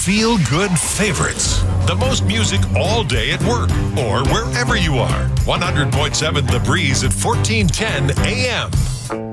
feel-good favorites. The most music all day at work or wherever you are. 100.7 The Breeze at 1410 AM.